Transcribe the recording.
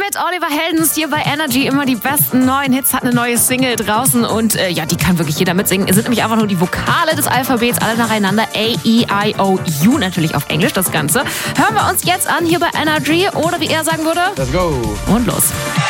mit Oliver Heldens hier bei Energy. Immer die besten neuen Hits, hat eine neue Single draußen und die kann wirklich jeder mitsingen. Es sind nämlich einfach nur die Vokale des Alphabets, alle nacheinander. A-E-I-O-U, natürlich auf Englisch das Ganze. Hören wir uns jetzt an hier bei Energy oder wie er sagen würde, let's go. Und los.